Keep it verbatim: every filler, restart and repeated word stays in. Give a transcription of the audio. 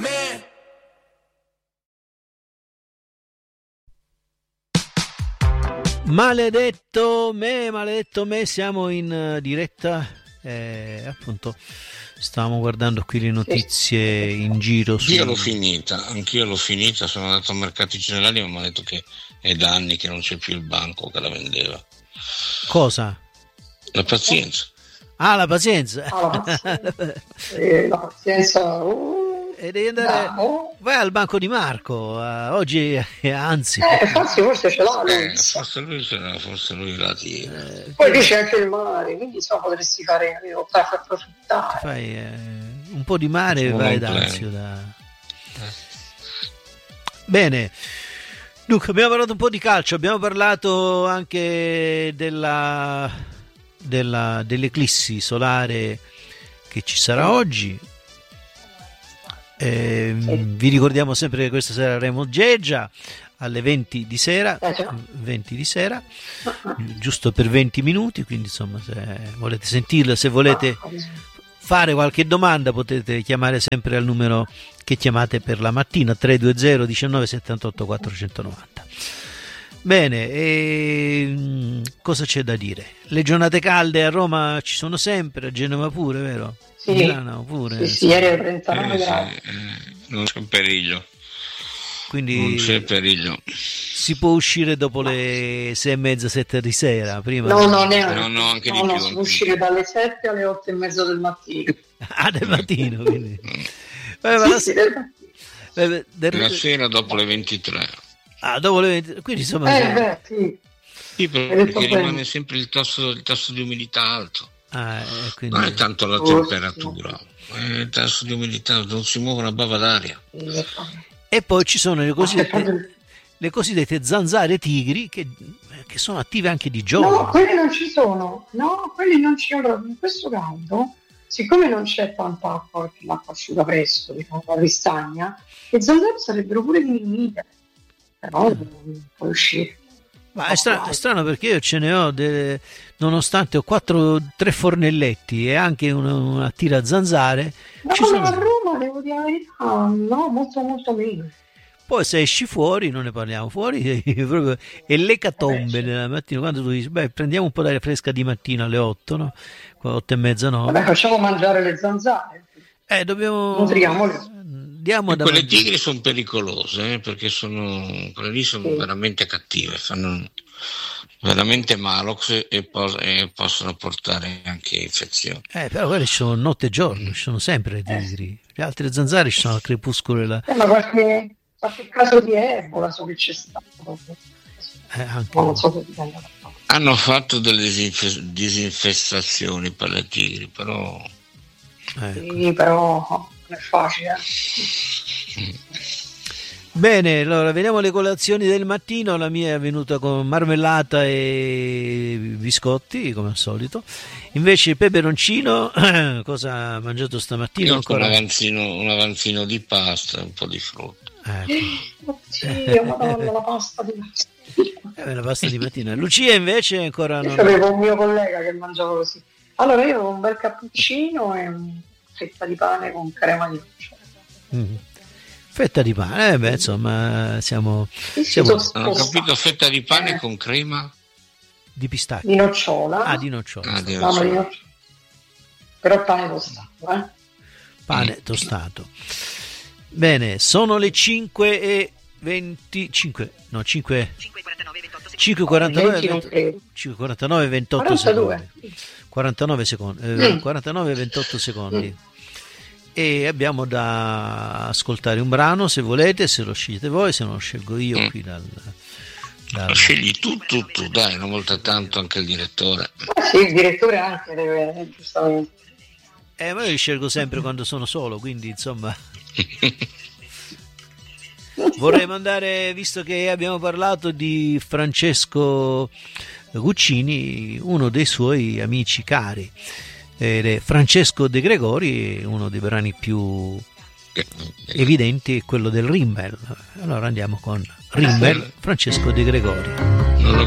me. Maledetto me, maledetto me, siamo in uh, diretta, eh, appunto stavamo guardando qui le notizie in giro. Su... Io l'ho finita, anch'io l'ho finita, sono andato a Mercati Generali e mi hanno detto che è da anni che non c'è più il banco che la vendeva. Cosa? La pazienza. Ah, la pazienza. Ah, la pazienza. eh, la pazienza. Uh. E devi andare, no. Vai al banco di Marco, uh, oggi eh, anzi eh, forse, forse ce l'ha lui. Eh, forse lui ce l'ha, forse lui la tira. Eh, poi lì c'è anche il mare, quindi so, potresti fare per approfittare. Fai eh, un po' di mare e vai d'anzio da... eh. Bene, dunque abbiamo parlato un po' di calcio, abbiamo parlato anche della, della dell'eclissi solare che ci sarà oggi. Eh, sì. Vi ricordiamo sempre che questa sera avremo Geggia alle venti di sera, venti di sera, giusto per venti minuti, quindi insomma se volete sentirla, se volete fare qualche domanda potete chiamare sempre al numero che chiamate per la mattina, tre due zero diciannove settantotto quattrocentonovanta. Bene, e cosa c'è da dire? Le giornate calde a Roma ci sono sempre, a Genova pure, vero? Sì, Milano pure. Sì, sì, ieri trentanove gradi. Eh, eh, non c'è periglio. Quindi non c'è periglio. Si può uscire dopo le sei e mezza, sette di sera? Prima no, no, neanche. No, no, anche no, di no, più. Si può uscire dalle sette alle otto e mezza del mattino. Ah, del mattino, quindi. Beh, sì, la... sì, del mattino. Eh, del... La sera dopo le ventitré. Ah, dopo le venti, quindi insomma. Eh, beh, sì. Sì, perché rimane sempre il tasso, il tasso di umidità alto. Ah, eh, quindi... Non è tanto la temperatura, è il tasso di umidità, non si muove una bava d'aria. E poi ci sono le cosiddette, le cosiddette zanzare tigri che, che sono attive anche di giorno. No, quelli non ci sono, no, quelli non ci sono. In questo caldo, siccome non c'è tanta acqua, perché l'acqua asciuga presto, diciamo, la ristagna, le zanzare sarebbero pure diminuite, però non puoi uscire. Ma è strano, è strano perché io ce ne ho, delle, nonostante ho quattro, tre fornelletti e anche una, una tira zanzare. No, ci sono... a Roma devo dire la verità, no, molto molto meno. Poi se esci fuori, non ne parliamo, fuori è proprio è l'ecatombe nella mattina, quando tu dici, beh, prendiamo un po' d'aria fresca di mattina alle otto, no? otto e mezza, no? Vabbè, facciamo mangiare le zanzare. Eh, dobbiamo... Nutriamole. Diamo da quelle mangiare. tigri sono pericolose, eh, perché sono, quelle lì sono sì. veramente cattive, fanno veramente malox e, pos- e possono portare anche infezioni. Eh, però quelle ci sono notte e giorno, ci sono sempre le tigri. Le altre zanzare ci sono al crepuscolo. E la... eh, ma qualche, qualche caso di Ebola so che c'è stato. Eh, anche... non so che hanno fatto delle disinf- disinfestazioni per le tigri, però... Ecco. Sì, però... è facile. Bene, allora vediamo le colazioni del mattino. La mia è venuta con marmellata e biscotti come al solito, invece il peperoncino cosa ha mangiato stamattina? Ancora? Un avanzino, un avanzino di pasta e un po' di frutta. Ecco. Oddio, madonna, la pasta di mattina. Eh, la pasta di mattina. Lucia invece ancora non... Io avevo un mio collega che mangiava così. Allora io avevo un bel cappuccino e un fetta di pane con crema di nocciola. Mm. Fetta di pane, eh beh, insomma, siamo... siamo... Non ho capito, fetta di pane eh. con crema? Di pistacchio. Di nocciola. Ah, di nocciola. Ah, di nocciola. No, di nocciola. Però pane tostato, eh? Pane mm. tostato. Bene, sono le cinque e venticinque, no, cinque... cinque e quarantanove e ventotto secondi. quarantanove secondi, eh, quarantanove e ventotto secondi. E abbiamo da ascoltare un brano, se volete, se lo scegliete voi, se non lo scelgo io mm. qui dal, dal... Lo scegli tu, tu, tu, dai, non volta tanto anche il direttore. Eh sì, il direttore anche deve, giustamente. Eh, ma io li scelgo sempre quando sono solo, quindi insomma... Vorrei mandare, visto che abbiamo parlato di Francesco Guccini, uno dei suoi amici cari, ed è Francesco De Gregori, uno dei brani più evidenti è quello del Rimmel. Allora andiamo con Rimmel, Francesco De Gregori.